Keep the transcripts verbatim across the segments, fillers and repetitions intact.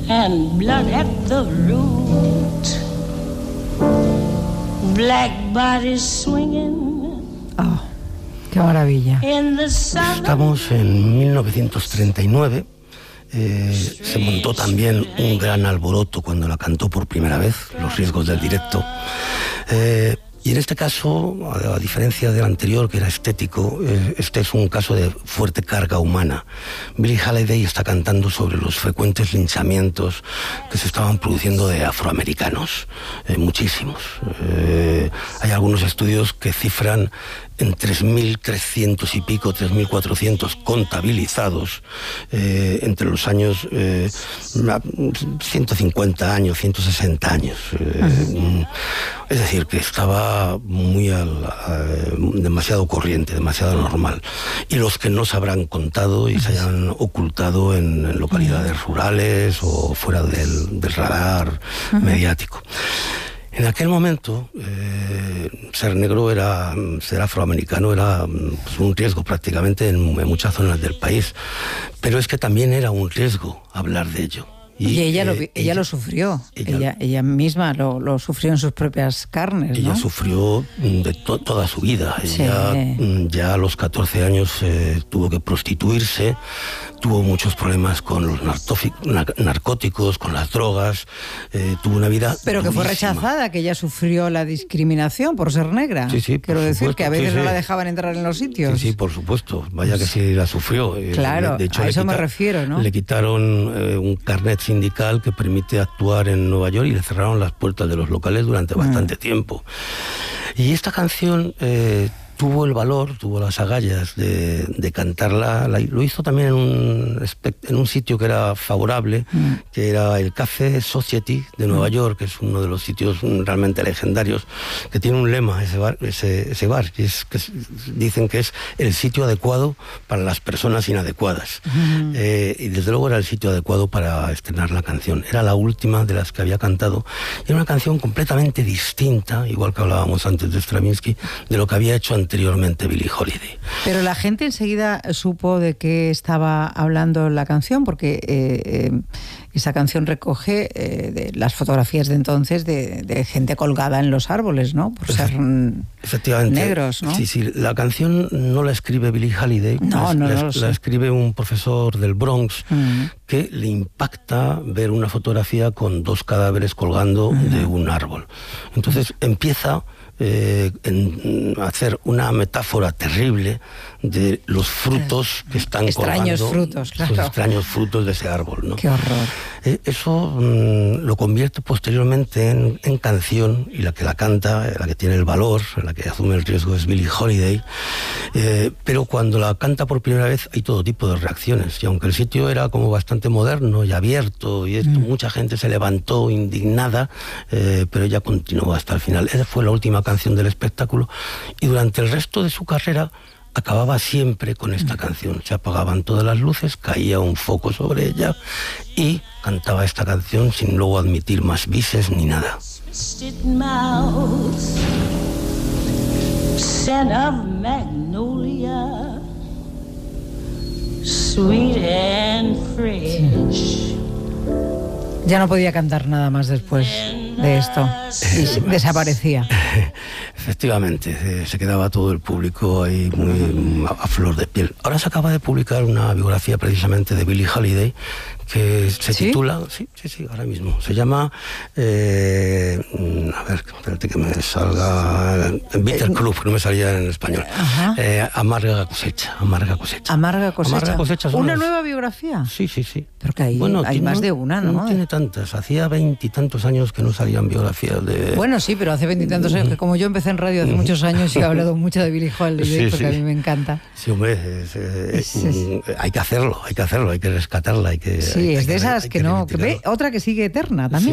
and blood at the root. Black bodies swinging. Oh, qué maravilla. Estamos en mil novecientos treinta y nueve. Eh, se montó también un gran alboroto cuando la cantó por primera vez, Los riesgos del directo. Eh, y en este caso, a, a diferencia del anterior, que era estético, eh, este es un caso de fuerte carga humana. Billie Holiday está cantando sobre los frecuentes linchamientos que se estaban produciendo de afroamericanos, eh, muchísimos. Eh, hay algunos estudios que cifran en tres mil trescientos y pico, tres mil cuatrocientos contabilizados eh, entre los años eh, ciento cincuenta años, ciento sesenta años. Eh, es decir, que estaba muy al, a, demasiado corriente, demasiado normal. Y los que no se habrán contado y se hayan ocultado en, en localidades rurales o fuera del, del radar mediático. En aquel momento, eh, ser negro era, ser afroamericano era pues, un riesgo prácticamente en, en muchas zonas del país, pero es que también era un riesgo hablar de ello. Y, y ella, eh, lo, ella, ella lo sufrió, ella, ella, ella misma lo, lo sufrió en sus propias carnes, Ella ¿no? sufrió de to, toda su vida. Sí. Ella ya a los catorce años eh, tuvo que prostituirse, tuvo muchos problemas con los narcóticos, con las drogas, eh, tuvo una vida Pero que durísima. fue rechazada, que ella sufrió la discriminación por ser negra. Sí, sí, Quiero decir supuesto, que a veces sí, no sí. la dejaban entrar en los sitios. Sí, sí, por supuesto. Vaya que sí la sufrió. Claro, de hecho, a eso quita, me refiero, ¿no? Le quitaron eh, un carnet sindical que permite actuar en Nueva York y le cerraron las puertas de los locales durante mm. bastante tiempo. Y esta canción eh, tuvo el valor, tuvo las agallas de, de cantarla. La, lo hizo también en un, en un sitio que era favorable, mm. que era el Café Society de Nueva mm. York, que es uno de los sitios realmente legendarios, que tiene un lema, ese bar, ese, ese bar que es, que es, dicen que es el sitio adecuado para las personas inadecuadas. Mm. Eh, y desde luego era el sitio adecuado para estrenar la canción. Era la última de las que había cantado. Era una canción completamente distinta, igual que hablábamos antes de Stravinsky, de lo que había hecho anteriormente Billie Holiday. Pero la gente enseguida supo de qué estaba hablando la canción, porque eh, eh, esa canción recoge eh, de las fotografías de entonces de, de gente colgada en los árboles, ¿no? Por ser Efectivamente, negros, ¿no? Sí, sí. La canción no la escribe Billie Holiday, no, la, no, la, no lo la escribe un profesor del Bronx mm. que le impacta ver una fotografía con dos cadáveres colgando mm. de un árbol. Entonces mm. empieza Eh, en hacer una metáfora terrible de los frutos que están extraños colgando, frutos, claro. los extraños frutos de ese árbol, ¿no? Qué horror. Eh, eso mm, lo convierte posteriormente en, en canción, y la que la canta, la que tiene el valor, la que asume el riesgo es Billie Holiday. Eh, pero cuando la canta por primera vez hay todo tipo de reacciones, y aunque el sitio era como bastante moderno y abierto y esto, mm. mucha gente se levantó indignada, eh, pero ella continuó hasta el final. Esa fue la última canción del espectáculo, y durante el resto de su carrera acababa siempre con esta canción. Se apagaban todas las luces, caía un foco sobre ella y cantaba esta canción sin luego admitir más bises ni nada. Scent of magnolia, sweet and fresh. Ya no podía cantar nada más después de esto. Y desaparecía. Efectivamente, se quedaba todo el público ahí muy a flor de piel. Ahora se acaba de publicar una biografía precisamente de Billie Holiday que se ¿Sí? titula, sí, sí, sí, ahora mismo, se llama, eh, a ver, espérate que me salga, Bitter Club, no me salía en español, eh, Amarga cosecha, Amarga cosecha. Amarga cosecha. Amarga cosecha son ¿Una las... nueva biografía? Sí, sí, sí. Pero que hay, bueno, hay más de una, ¿no? No tiene tantas, hacía veintitantos años que no salían biografías de... Bueno, sí, pero hace veintitantos años, que como yo empecé en radio hace muchos años y he hablado mucho de Billie Holiday, sí, porque sí. a mí me encanta. Sí, hombre, es, es, sí, sí. hay que hacerlo, hay que hacerlo, hay que rescatarla, hay que... Sí, hay, es hay de que, esas que, que no... Que ve, otra que sigue eterna también. Sí.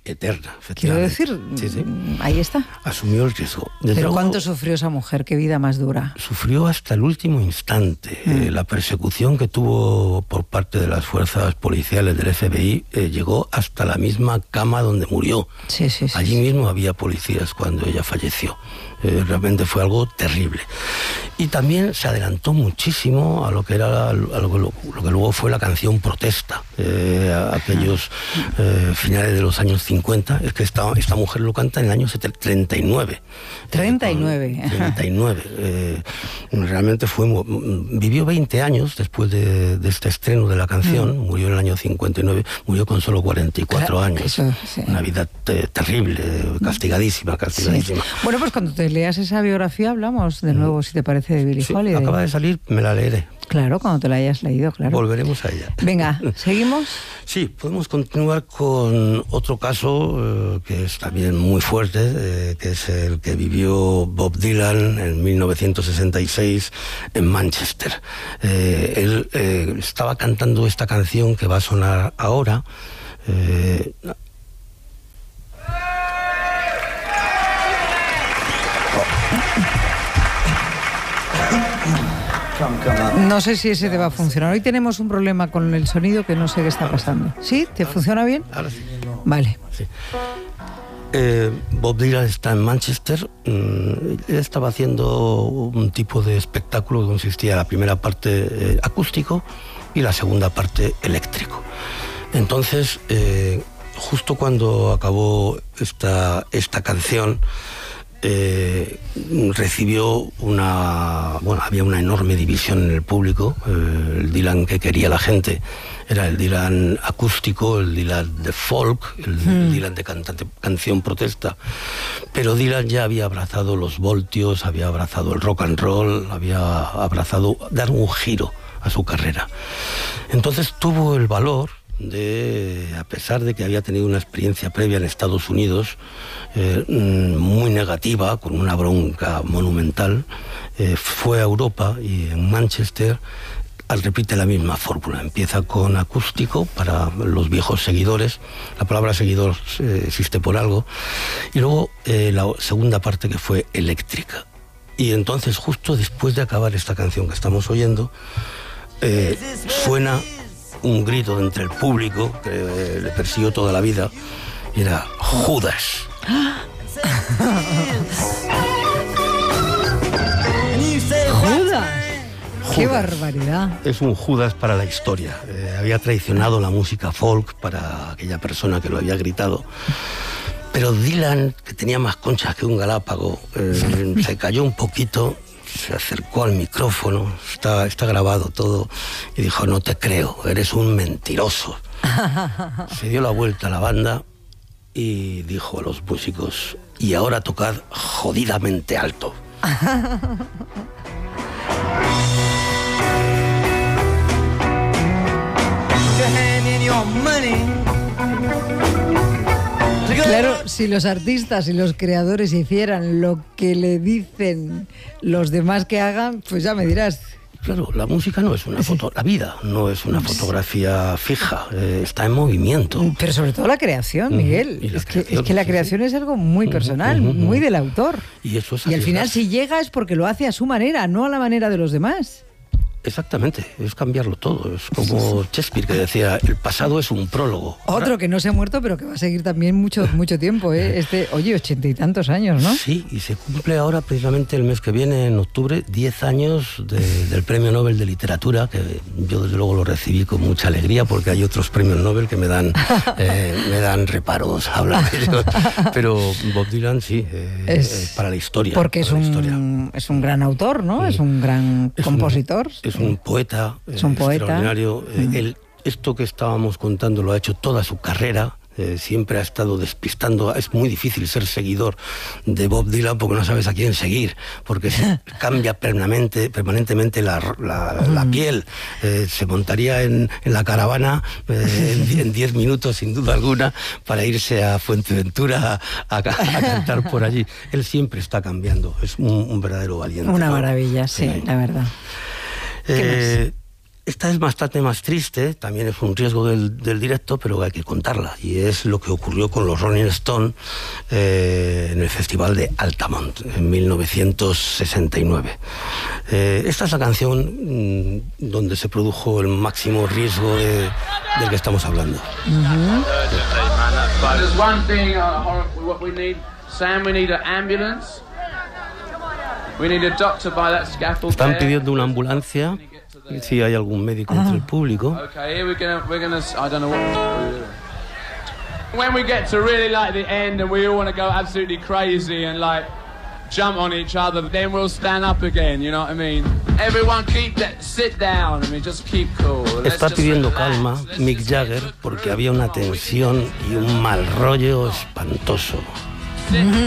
eterna. Quiero decir, sí, sí. ahí está. Asumió el riesgo. Desde Pero luego, ¿cuánto sufrió esa mujer? ¿Qué vida más dura? Sufrió hasta el último instante. Mm. Eh, la persecución que tuvo por parte de las fuerzas policiales del F B I eh, llegó hasta la misma cama donde murió. Sí, sí, sí, Allí sí. mismo había policías cuando ella falleció. Eh, realmente fue algo terrible. Y también se adelantó muchísimo a lo que era a lo, lo, lo que luego fue la canción Protesta, eh, a aquellos eh, finales de los años cincuenta. Es que esta, esta mujer lo canta en el año treinta y nueve. treinta y nueve. Eh, treinta y nueve. Eh, realmente fue vivió veinte años después de, de este estreno de la canción. Mm. Murió en el año cincuenta y nueve. Murió con solo cuarenta y cuatro claro, años. Eso, sí. Una vida te, terrible, castigadísima, castigadísima. Sí. Bueno, pues cuando te leas esa biografía hablamos de nuevo, si te parece, de Billie sí, Holiday. Acaba de salir, me la leeré. Claro, cuando te la hayas leído, claro. Volveremos a ella. Venga, ¿seguimos? Sí, podemos continuar con otro caso eh, que es también muy fuerte, eh, que es el que vivió Bob Dylan en mil novecientos sesenta y seis en Manchester. Eh, él eh, estaba cantando esta canción que va a sonar ahora. Eh, No sé si ese te va a funcionar. Hoy tenemos un problema con el sonido que no sé qué está pasando. ¿Sí? ¿Te funciona bien? Ahora sí. Vale. Sí. Eh, Bob Dylan está en Manchester. Él estaba haciendo un tipo de espectáculo que consistía en la primera parte eh, acústico y la segunda parte eléctrico. Entonces, eh, justo cuando acabó esta, esta canción, Eh, recibió una... Bueno, había una enorme división en el público. Eh, el Dylan que quería la gente era el Dylan acústico, el Dylan de folk, el, mm. el Dylan de cantante, canción protesta. Pero Dylan ya había abrazado los voltios, había abrazado el rock and roll, había abrazado dar un giro a su carrera. Entonces tuvo el valor de, a pesar de que había tenido una experiencia previa en Estados Unidos eh, muy negativa, con una bronca monumental, eh, fue a Europa y en Manchester repite la misma fórmula. Empieza con acústico para los viejos seguidores, la palabra seguidor eh, existe por algo, y luego eh, la segunda parte que fue eléctrica. Y entonces, justo después de acabar esta canción que estamos oyendo, eh, suena un grito entre el público que eh, le persiguió toda la vida, y era Judas. Judas. ¡Qué barbaridad! Es un Judas para la historia. Eh, había traicionado la música folk para aquella persona que lo había gritado. Pero Dylan, que tenía más conchas que un galápago, eh, se cayó un poquito, se acercó al micrófono, está, está grabado todo, y dijo: no te creo, eres un mentiroso. Se dio la vuelta a la banda y dijo a los músicos: y ahora tocad jodidamente alto. Claro, si los artistas y los creadores hicieran lo que le dicen los demás que hagan, pues ya me dirás. Claro, la música no es una foto, la vida no es una fotografía fija, eh, está en movimiento. Pero sobre todo la creación, Miguel. Uh-huh. La es, creación, que, es que la creación sí, es algo muy personal, uh-huh, uh-huh. muy del autor. Y, eso es y al final, si llega, es porque lo hace a su manera, no a la manera de los demás. Exactamente, es cambiarlo todo. Es como Shakespeare, que decía: el pasado es un prólogo. Otro Ahora... que no se ha muerto, pero que va a seguir también mucho, mucho tiempo, ¿eh? Este, oye, ochenta y tantos años, ¿no? Sí, y se cumple ahora, precisamente el mes que viene, en octubre, diez años de, del Premio Nobel de Literatura, que yo desde luego lo recibí con mucha alegría, porque hay otros premios Nobel que me dan, eh, me dan reparos hablar de ellos. Pero Bob Dylan sí, eh, es, para la historia. Porque es un, historia. es un gran autor, ¿no? Sí. Es un gran es compositor. Un, Es un poeta, es un eh, poeta. extraordinario. Eh, mm. él, esto que estábamos contando lo ha hecho toda su carrera. Eh, siempre ha estado despistando. Es muy difícil ser seguidor de Bob Dylan porque no sabes a quién seguir, porque se cambia permanente, permanentemente la, la, mm. la piel. Eh, se montaría en, en la caravana eh, en diez minutos, sin duda alguna, para irse a Fuerteventura a, a, a cantar por allí. Él siempre está cambiando. Es un, un verdadero valiente. Una maravilla, sí, sí, la verdad. Eh, esta es bastante más triste, también es un riesgo del, del directo, pero hay que contarla. Y es lo que ocurrió con los Rolling Stones eh, en el Festival de Altamont en mil novecientos sesenta y nueve. Eh, esta es la canción mmm, donde se produjo el máximo riesgo de, del que estamos hablando. Uh-huh. Están pidiendo una ambulancia. Si hay algún médico entre el público. Okay, here we're gonna, we're gonna, I don't know what we're doing. When we get to really like the end and we all want to go absolutely crazy and like jump on each other, then we'll stand up again, you know what I mean? Everyone keep that, sit down, I mean, just keep cool. Está pidiendo calma Mick Jagger porque había una tensión y un mal rollo espantoso.